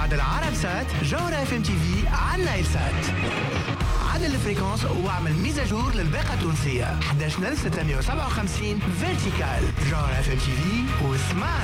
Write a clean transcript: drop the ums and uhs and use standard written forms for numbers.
عدل عرب سات جوهرة اف ام تي في على نايل سات. عدل الفريكونس واعمل ميزاجور للباقة التونسية 11657 فيرتيكال. جوهرة اف ام تي في واسمعنا.